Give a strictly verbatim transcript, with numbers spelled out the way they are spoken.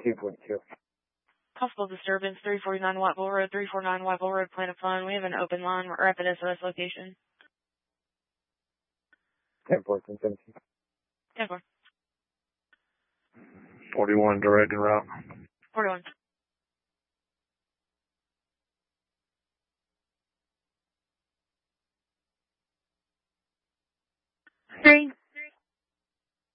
two point two. Possible disturbance, three forty-nine Whiteville Road, three forty-nine Whiteville Road, Planet Fun. We have an open line. We're up at S O S location. ten fourteen seventeen. ten four. forty-one direct and route.